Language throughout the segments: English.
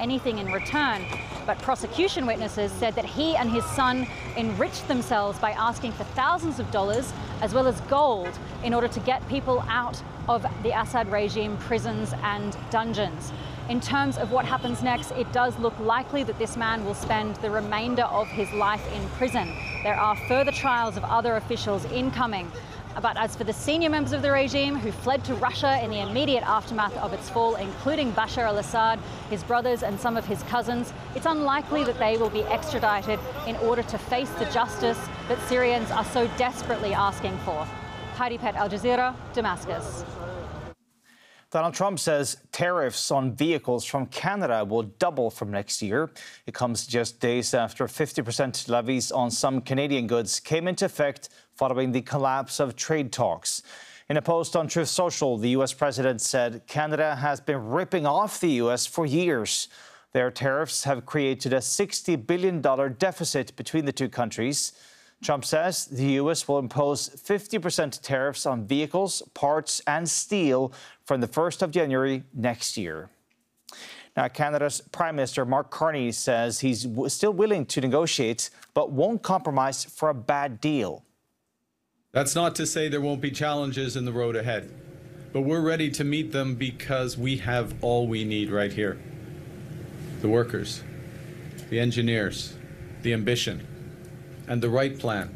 anything in return. But prosecution witnesses said that he and his son enriched themselves by asking for thousands of dollars as well as gold in order to get people out of the Assad regime prisons and dungeons. In terms of what happens next, it does look likely that this man will spend the remainder of his life in prison. There are further trials of other officials incoming. But as for the senior members of the regime who fled to Russia in the immediate aftermath of its fall, including Bashar al-Assad, his brothers and some of his cousins, it's unlikely that they will be extradited in order to face the justice that Syrians are so desperately asking for. Heidi Pett, Al Jazeera, Damascus. Donald Trump says tariffs on vehicles from Canada will double from next year. It comes just days after 50% levies on some Canadian goods came into effect following the collapse of trade talks. In a post on Truth Social, the U.S. president said Canada has been ripping off the U.S. for years. Their tariffs have created a $60 billion deficit between the two countries. Trump says the U.S. will impose 50% tariffs on vehicles, parts and steel from the 1st of January next year. Now, Canada's Prime Minister Mark Carney says he's still willing to negotiate, but won't compromise for a bad deal. That's not to say there won't be challenges in the road ahead, but we're ready to meet them because we have all we need right here. The workers, the engineers, the ambition, and the right plan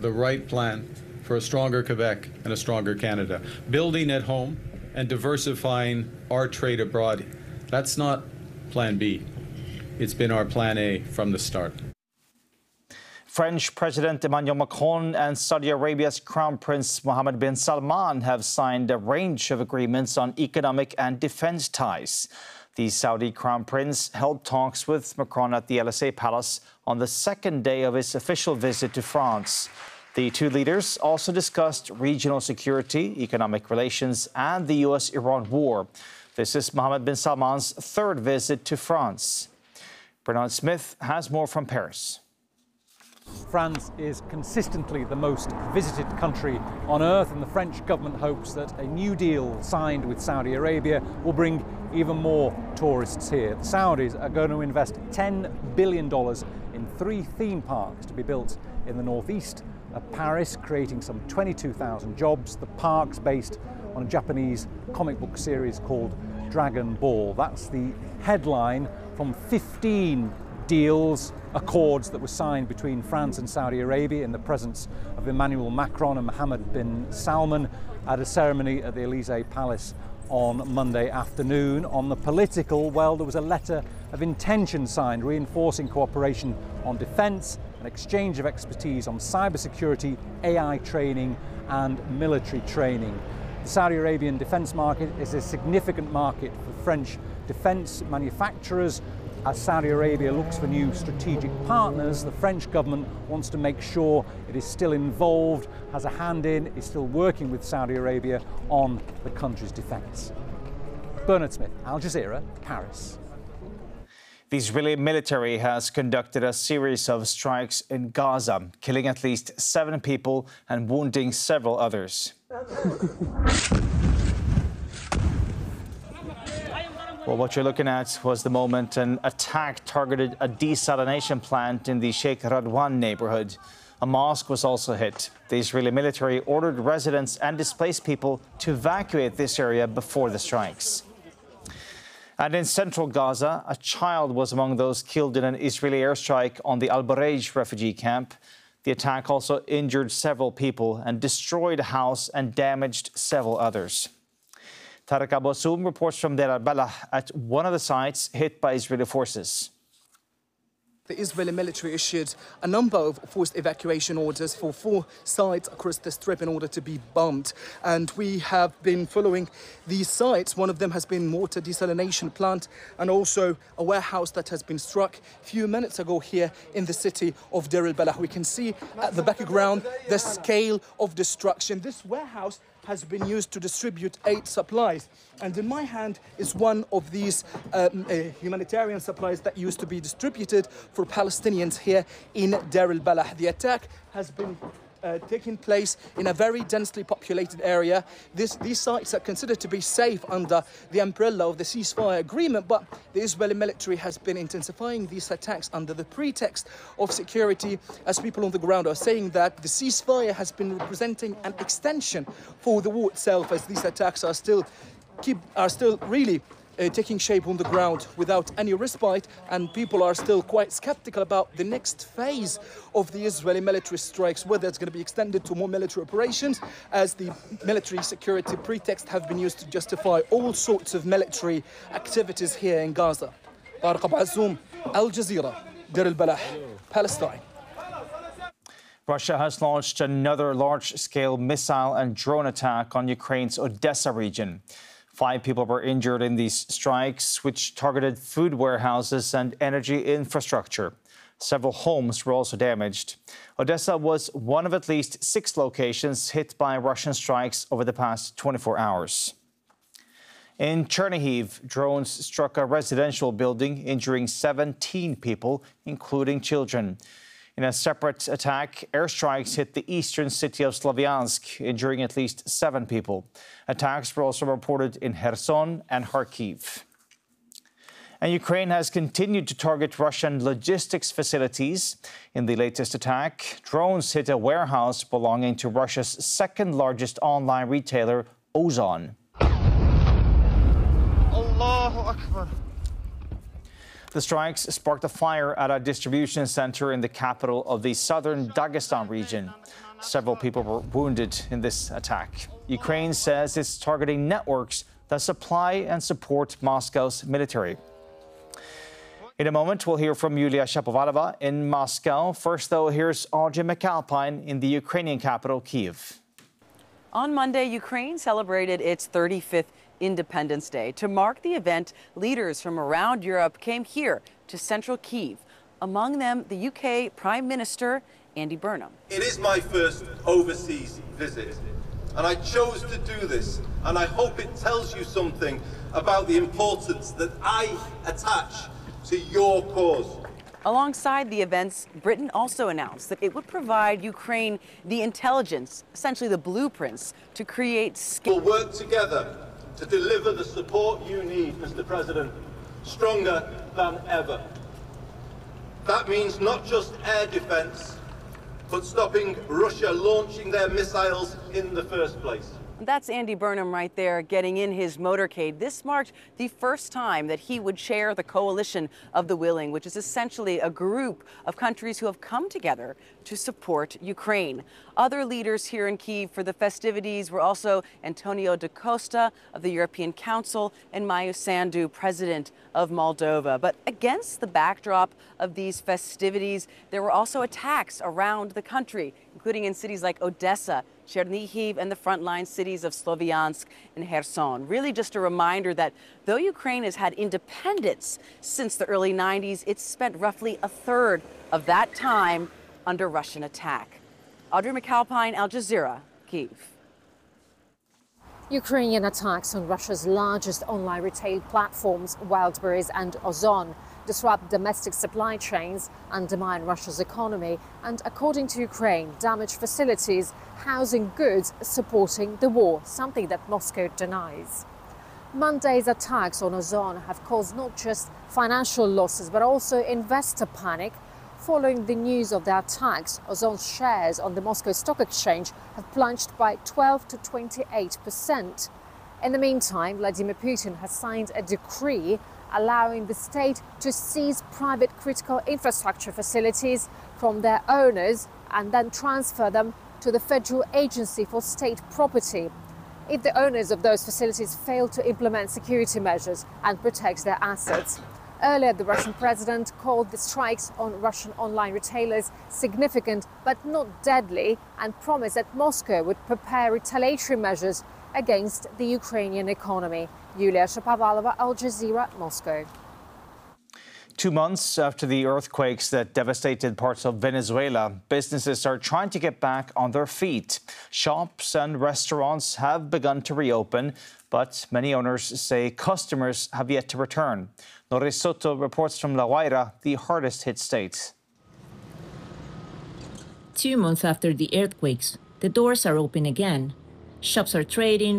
for a stronger Quebec and a stronger Canada. Building at home and diversifying our trade abroad, that's not plan B. It's been our plan A from the start. French President Emmanuel Macron and Saudi Arabia's Crown Prince Mohammed bin Salman have signed a range of agreements on economic and defense ties. The Saudi Crown Prince held talks with Macron at the Elysee Palace on the second day of his official visit to France. The two leaders also discussed regional security, economic relations and the U.S.-Iran war. This is Mohammed bin Salman's third visit to France. Bernard Smith has more from Paris. France is consistently the most visited country on earth, and the French government hopes that a new deal signed with Saudi Arabia will bring even more tourists here. The Saudis are going to invest $10 billion in 3 theme parks to be built in the northeast of Paris, creating some 22,000 jobs. The parks based on a Japanese comic book series called Dragon Ball. That's the headline from 15 accords that were signed between France and Saudi Arabia in the presence of Emmanuel Macron and Mohammed bin Salman at a ceremony at the Elysee Palace on Monday afternoon. On the political, well, there was a letter of intention signed reinforcing cooperation on defence, an exchange of expertise on cybersecurity, AI training and military training. The Saudi Arabian defence market is a significant market for French defence manufacturers. As Saudi Arabia looks for new strategic partners, the French government wants to make sure it is still involved, has a hand in, is still working with Saudi Arabia on the country's defence. Bernard Smith, Al Jazeera, Paris. The Israeli military has conducted a series of strikes in Gaza, killing at least 7 people and wounding several others. Well, what you're looking at was the moment an attack targeted a desalination plant in the Sheikh Radwan neighborhood. A mosque was also hit. The Israeli military ordered residents and displaced people to evacuate this area before the strikes. And in central Gaza, a child was among those killed in an Israeli airstrike on the Al-Barej refugee camp. The attack also injured several people and destroyed a house and damaged several others. Tarek Abou-Assoum reports from Deir al-Balah at one of the sites hit by Israeli forces. The Israeli military issued a number of forced evacuation orders for 4 sites across the strip in order to be bombed. And we have been following these sites. One of them has been water desalination plant and also a warehouse that has been struck a few minutes ago here in the city of Deir al-Balah. We can see at the background the scale of destruction. This warehouse has been used to distribute aid supplies. And in my hand is one of these humanitarian supplies that used to be distributed for Palestinians here in Deir al-Balah. The attack has been taking place in a very densely populated area. These sites are considered to be safe under the umbrella of the ceasefire agreement, but the Israeli military has been intensifying these attacks under the pretext of security, as people on the ground are saying that the ceasefire has been representing an extension for the war itself, as these attacks are still really taking shape on the ground without any respite, and people are still quite skeptical about the next phase of the Israeli military strikes, whether it's going to be extended to more military operations, as the military security pretext have been used to justify all sorts of military activities here in Gaza. Tariq Abu Azzoum, Al Jazeera, Deir al-Balah, Palestine. Russia has launched another large-scale missile and drone attack on Ukraine's Odessa region. 5 people were injured in these strikes, which targeted food warehouses and energy infrastructure. Several homes were also damaged. Odessa was one of at least 6 locations hit by Russian strikes over the past 24 hours. In Chernihiv, drones struck a residential building, injuring 17 people, including children. In a separate attack, airstrikes hit the eastern city of Slavyansk, injuring at least 7 people. Attacks were also reported in Kherson and Kharkiv. And Ukraine has continued to target Russian logistics facilities. In the latest attack, drones hit a warehouse belonging to Russia's second-largest online retailer, Ozon. Allahu Akbar. The strikes sparked a fire at a distribution center in the capital of the southern Dagestan region. Several people were wounded in this attack. Ukraine says it's targeting networks that supply and support Moscow's military. In a moment, we'll hear from Yulia Shapovalova in Moscow. First, though, here's Audrey McAlpine in the Ukrainian capital, Kyiv. On Monday, Ukraine celebrated its 35th Independence Day. To mark the event, leaders from around Europe came here to central Kyiv, among them the UK Prime Minister Andy Burnham. It is my first overseas visit, and I chose to do this, and I hope it tells you something about the importance that I attach to your cause. Alongside the events, Britain also announced that it would provide Ukraine the intelligence, essentially the blueprints, to create We'll work together to deliver the support you need, Mr. President, stronger than ever. That means not just air defense, but stopping Russia launching their missiles in the first place. That's Andy Burnham right there, getting in his motorcade. This marked the first time that he would chair the Coalition of the Willing, which is essentially a group of countries who have come together to support Ukraine. Other leaders here in Kyiv for the festivities were also Antonio da Costa of the European Council and Maia Sandu, president of Moldova. But against the backdrop of these festivities, there were also attacks around the country, including in cities like Odessa, Chernihiv, and the frontline cities of Slavyansk and Kherson. Really just a reminder that though Ukraine has had independence since the early 90s, it's spent roughly a third of that time under Russian attack. Audrey McAlpine, Al Jazeera, Kyiv. Ukrainian attacks on Russia's largest online retail platforms, Wildberries and Ozon, disrupt domestic supply chains, undermine Russia's economy, and, according to Ukraine, damage facilities housing goods supporting the war, something that Moscow denies. Monday's attacks on Ozon have caused not just financial losses, but also investor panic. Following the news of the attacks, Ozon's shares on the Moscow Stock Exchange have plunged by 12 to 28%. In the meantime, Vladimir Putin has signed a decree allowing the state to seize private critical infrastructure facilities from their owners and then transfer them to the Federal Agency for State Property if the owners of those facilities fail to implement security measures and protect their assets. Earlier, the Russian president called the strikes on Russian online retailers significant but not deadly, and promised that Moscow would prepare retaliatory measures against the Ukrainian economy. Yulia Shapovalova, Al Jazeera, Moscow. 2 months after the earthquakes that devastated parts of Venezuela, businesses are trying to get back on their feet. Shops and restaurants have begun to reopen, but many owners say customers have yet to return. Norris Soto reports from La Guaira, the hardest hit state. 2 months after the earthquakes, the doors are open again. Shops are trading,